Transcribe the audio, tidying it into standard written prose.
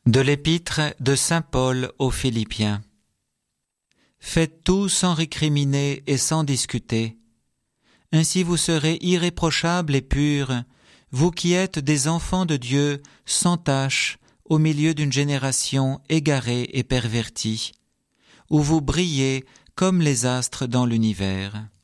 De l'épître de saint Paul aux Philippiens. Faites tout sans récriminer et sans discuter. Ainsi vous serez irréprochables et purs, vous qui êtes des enfants de Dieu sans tache au milieu d'une génération égarée et pervertie, où vous brillez comme les astres dans l'univers.